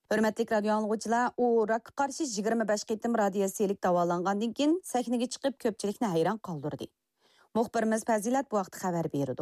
Hörmətli radio anlıqçılar, o rakka qarşı 25 qitim radiasiyelik davalanğandan keyin sahnaga chiqib ko'pchilikni hayron qoldirdi. Muxbirimiz Fazilat bu vaqt xabar berdi.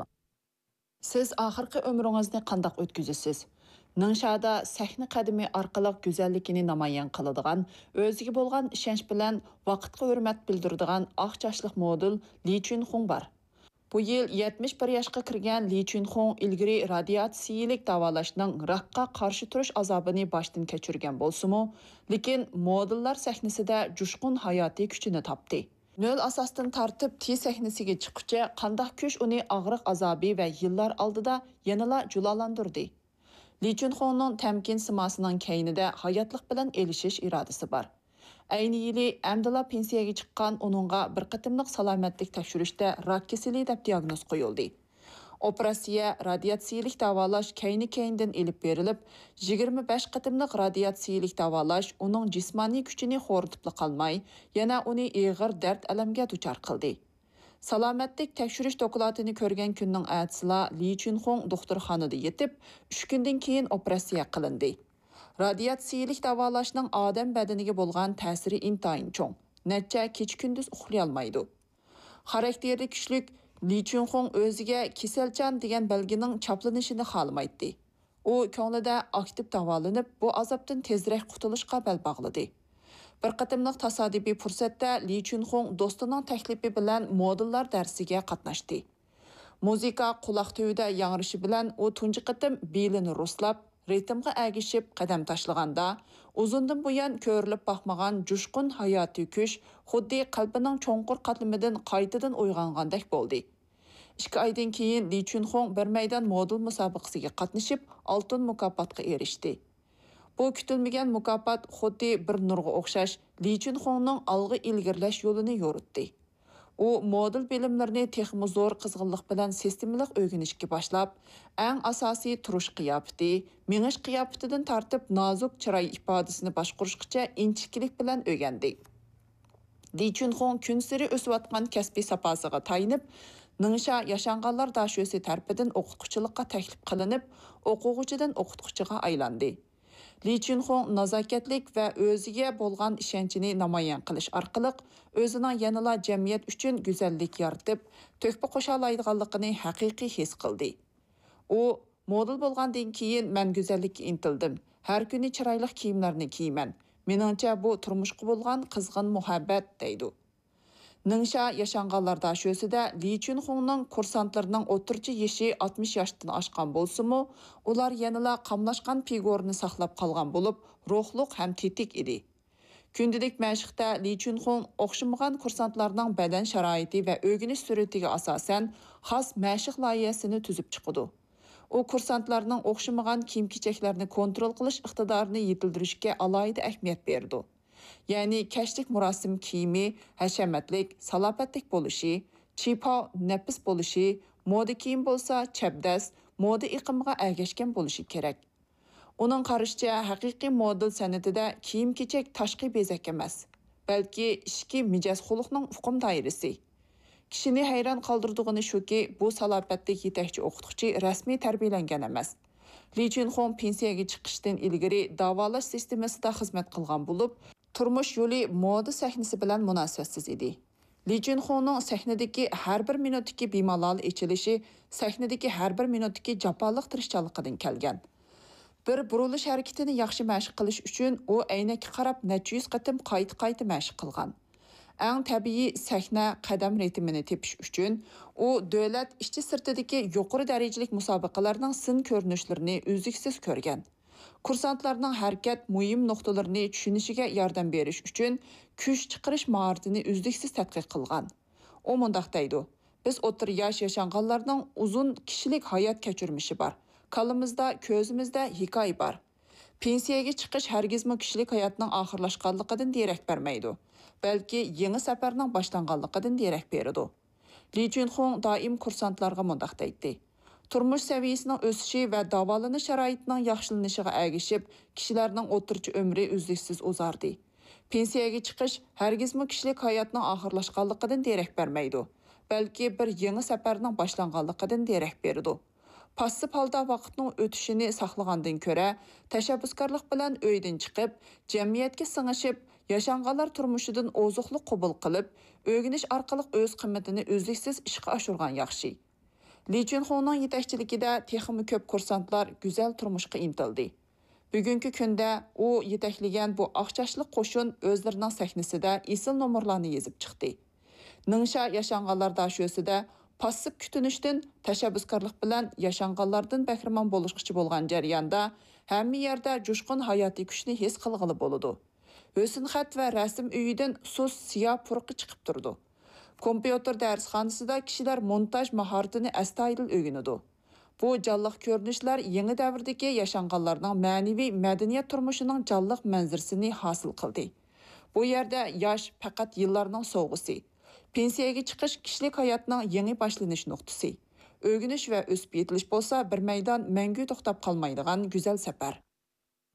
Siz oxirgi umringizni qanday o'tkazasiz? Ningshada sahna qadami orqali go'zalligini namoyon qiladigan, o'ziga bo'lgan ishonch bilan vaqtga hurmat bildiradigan oq chashliq model Li Chunxung bor. Bu yil 71 yoshga kirgan Li Chunxung ilgari radiatsiyelik davolashning rakka qarshi turish azobini boshdan kechirgan bo'lsa-mu, lekin modellar sahnasida jushqun hayotiy kuchini topdi. Nöl asasdan tartib T sahnasiga chiqqicha qandaq kuch uni og'riq azobi va yillar oldida yanala julalandırdı. Li Chunxungning tamkin simosining keynida hayotlik bilan elishish irodasi bor. Ayni yili amdila pensiyaga chiqqan uningga bir qatimliq salomatlik tekshirishda rak kasali deb diagnoz qo'yildi. Operatsiya radiatsiyelik davolash keyni-keyndan elib berilib, 25 qatimliq radiatsiyelik davolash uning jismoniy kuchini xo'ritib qolmay, yana uni og'ir dard alamga duchor qildi. Salomatlik tekshirish dokladini ko'rgan kunning ertesida Li Chunxung doktorxonada yetib, 3 kundan keyin operatsiya qilindi. Radiatsiyelik davolashning odam badaniga bo'lgan ta'siri intayin cho'ng. Necha kecha-kunduz uxlay olmaydi. Xarakteri kuchlik Li Chunxung o'ziga kasalchan degan belgining chaplanishini xohlamaydi. U ko'nglida aktiv davolanib, bu azobdan tezroq qutulishga bel bog'ladi. Bir qatimliq tasodifiy fursatda Li Chunxung do'stining taklifi bilan modellar darsiga qatnashdi. Muzika quloq tuvida yangrashi bilan u tunji qatim belini ruslab, ritmga agishib qadam tashlaganda, uzundan buyon ko'rilib boqmagan jushqun hayotiy kuch xuddi qalbining cho'nqur qatlamidan qaytadan uyg'ongandek bo'ldi. 2 oydan keyin Li Chunxung bir maydon model musobaqasiga qatnashib, oltin mukofotga erishdi. Bu kutilmagan mukofot xuddi bir nurga o'xshash Li Chunxungning olg'a ilgirlash yo'lini yo'ritdi. U model bilimlarini texnik zo'r qizg'inlik bilan sistemalik o'rganishga boshlab, eng asosiy turish qiyofati, minish qiyofatidan tartib nozik chiroy ifodasini boshqarishgacha inchiklik bilan o'rgandi. Li Chunxung kun sari o'sayotgan kasbiy saposiga tayinib, Ningxia Yaşanğanlar Daşösi tarpidan o'qituvchilikqa taklif qilinib, o'quvchidan o'qituvchiga aylandi. Li Chunxung nazokatlik va o'ziga bo'lgan ishonchini namoyon qilish orqali o'zining yanada jamiyat uchun go'zallik yaratib, to'kpa qo'sha oladiganligini haqiqiy his qildi. U model bo'lgandan keyin men go'zallikka intildim. Har kuni chiroyli kiyimlarni kiyman. Meningcha bu turmushga bo'lgan qizg'in muhabbat deydi. Ningxia Yaşanğanlar Daşösida Li Chunxungning kursantlarining o'rtacha yoshi 60 yoshdan oshgan bo'lsa-mu, ular yanada qamlashgan figurni saqlab qolgan bo'lib, ruhliq ham tetik edi. Kundalik mashqda Li Chunxung o'xshamagan kursantlarning badan sharoiti va o'rganish sur'atiga asosan xos mashq loyihasini tuzib chiqdi. U kursantlarning o'xshamagan kiyim-kechaklarni kontrol qilish iqtidorini yetildirishga alohida ahamiyat berdi. Ya'ni kashlik murosim kiyimi, hashamatlik, salobatlik bo'lishi, chipo, nafis bo'lishi, moda kiyim bo'lsa chabdas, moda iqimiga ergashgan bo'lishi kerak. Uning qarashicha haqiqiy model san'atida kiyim-kechak tashqi bezak emas, balki ichki mijoz xulqning uqum doirasi. Kishini hayron qoldirdigani shuki, bu salobatlik yetakchi o'qituvchi rasmiy tarbiyalangan emas. Li Chunxung pensiyaga chiqishdan ilgari davolash sistemasida xizmat qilgan bo'lib, turmush yo'li moda sahnasi bilan munosabatsiz edi. Li Chunxungning sahnadagi har bir minutdagi bemalol ichilishi sahnadagi har bir minutdagi jafoliq tirishchaligidan kelgan. Bir burilish harakatini yaxshi mashq qilish uchun u aynakka qarab necha yuz qatim qayta mashq qilgan. Eng tabiiy sahna qadam ritmini tepish uchun u davlat ishchi sirtidagi yuqori darajalik musobaqalarning sin ko'rinishlarini uzluksiz ko'rgan. Kursantlarning harakat muhim nuqtalarini tushunishiga yordam berish uchun kuch chiqarish mahoratini uzluksiz tadqiq qilgan. U mundaq deydi: Biz o'tir yosh yaşanğanlarning uzun kishilik hayot kechirmishi bor. Qo'limizda, ko'zimizda hikoya bor. Pensiyaga chiqish hargizmi kishilik hayotning oxirlashganligidan derak bermaydi, balki yangi safarning boshlanganligidan derak beradi. Li Chunxung doim kursantlarga mundaq deydi: Turmush saviyasining o'sishi va davolanish sharoitining yaxshilanishiga ergishib, kishilarning o'tirchi umri uzluksiz uzardi. Pensiyaga chiqish hargizmi kishilik hayotning oxirlashganligidan derak bermaydi, balki bir yangi safarning boshlanganligidan derak beradi. passiv holda vaqtning o'tishini saqlagandan ko'ra, tashabbuskorlik bilan uydan chiqib, jamiyatga singishib, yashanganlar turmushidan ozuqlik qabul qilib, o'rganish orqali o'z qimmatini uzluksiz ishga oshirgan yaxshi. Li Chunxoning yetakchiligida texmi ko'p kursantlar go'zal turmushga intildi. Bugungi kunda u yetaklagan bu oqchashli qo'shin o'zlarining sahnasida esil nomerlarni yozib chiqdi. Ningsha yashanganlar dashosida passiv kutinishdan tashabbuskorlik bilan yashanganlardan bahramon bo'lishchi bo'lgan jarayonda hamma yerda jo'shqin hayotiy kuchni his qilg'ili bo'ladi. Husnxat va rasm uyidan sus siyoh purqi chiqib turdi. Kompyuter darsxonasida kishilar montaj mahoratini astoydil o'rganadi. Bu jonliq ko'rinishlar yangi davrdagi yashanganlarning ma'naviy madaniyat turmushining jonliq manzarasini hosil qildi. Bu yerda yosh faqat yillarning sovg'isi. Pensiyaga chiqish kishilik hayotning yangi boshlanish nuqtasi. O'rganish va o'sib yetilish bo'lsa bir maydon mangu to'xtab qolmaydigan go'zal safar.